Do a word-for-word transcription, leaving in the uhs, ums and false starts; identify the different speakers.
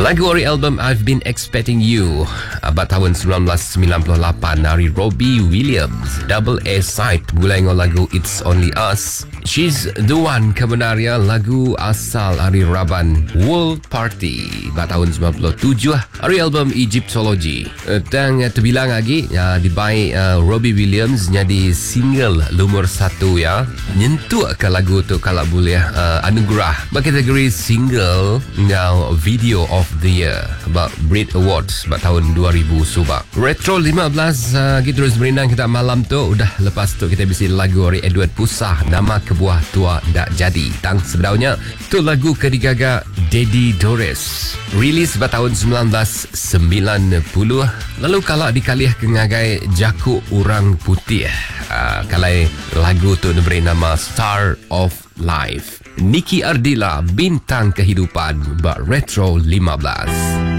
Speaker 1: Lagu ori album I've Been Expecting You abad tahun sembilan belas sembilan puluh lapan dari Robbie Williams. Double A side mulai dengan lagu It's Only Us. She's the One kebenarannya lagu asal dari Raban World Party abad tahun sembilan puluh tujuh dari album Egyptology. Dan terbilang lagi ya, dibaik uh, Robbie Williams jadi single nomor satu ya. Nyentuh ke lagu tu kalau boleh uh, anugerah berkategori single now video of the year about Brit Awards pada tahun dua ribu subak. Retro lima belas uh, kita terus berenang kita malam tu. Udah lepas tu kita bisi lagu dari Edward Pusah, Nama Kebuah Tua Ndak Jadi. Tang sebenarnya tu lagu kedigaga Daddy Doris, rilis pada tahun sembilan belas sembilan puluh. Lalu kalau dikalih kengagai Jaku Urang Putih, uh, kalau lagu tu diberi nama Star of Life. Niki Ardila, Bintang Kehidupan, But Retro lima belas.